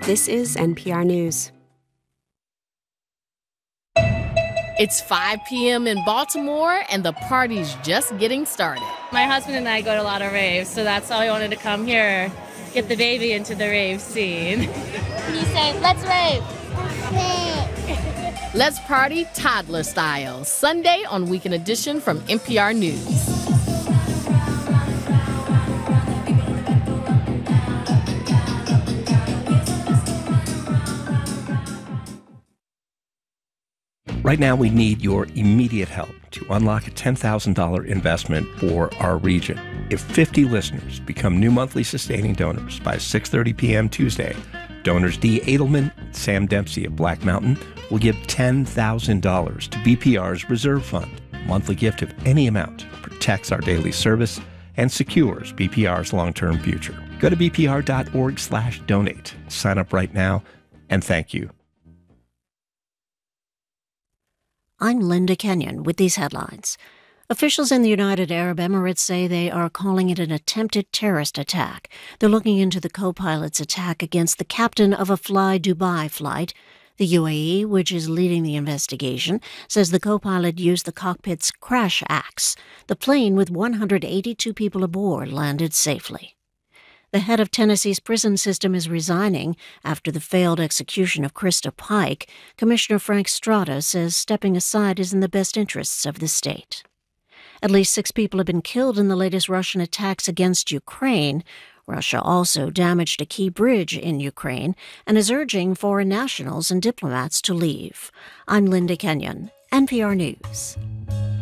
This is NPR News. It's 5 p.m. in Baltimore, and the party's just getting started. My husband and I go to a lot of raves, so that's why we wanted to come here, get the baby into the rave scene. You say, let's rave. Let's party toddler style, Sunday on Weekend Edition from NPR News. Right now, we need your immediate help to unlock a $10,000 investment for our region. If 50 listeners become new monthly sustaining donors by 6:30 p.m. Tuesday, donors Dee Edelman and Sam Dempsey of Black Mountain will give $10,000 to BPR's Reserve Fund. A monthly gift of any amount protects our daily service and secures BPR's long-term future. Go to bpr.org/donate. Sign up right now, and thank you. I'm Linda Kenyon with these headlines. Officials in the United Arab Emirates say they are calling it an attempted terrorist attack. They're looking into the co-pilot's attack against the captain of a Fly Dubai flight. The UAE, which is leading the investigation, says the co-pilot used the cockpit's crash axe. The plane with 182 people aboard landed safely. The head of Tennessee's prison system is resigning after the failed execution of Krista Pike. Commissioner Frank Strada says stepping aside is in the best interests of the state. At least 6 people have been killed in the latest Russian attacks against Ukraine. Russia also damaged a key bridge in Ukraine and is urging foreign nationals and diplomats to leave. I'm Linda Kenyon, NPR News.